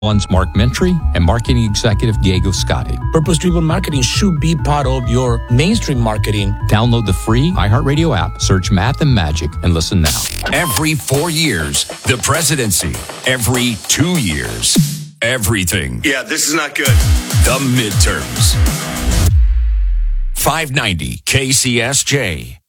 One's Mark Mentry and marketing executive Diego Scotti. Purpose-driven marketing should be part of your mainstream marketing. Download the free iHeartRadio app, search Math and Magic, and listen now. Every 4 years, the presidency. Every 2 years, everything. Yeah, this is not good. The midterms. 590 KCSJ.